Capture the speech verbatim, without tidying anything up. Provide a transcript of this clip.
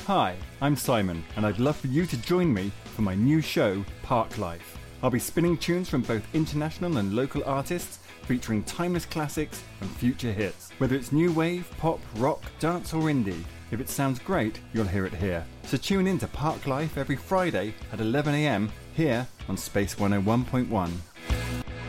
Hi, I'm Simon, and I'd love for you to join me for my new show, Park Life. I'll be spinning tunes from both international and local artists, featuring timeless classics and future hits. Whether it's new wave, pop, rock, dance or indie, if it sounds great, you'll hear it here. So tune in to Park Life every Friday at eleven a m here on Space one oh one point one.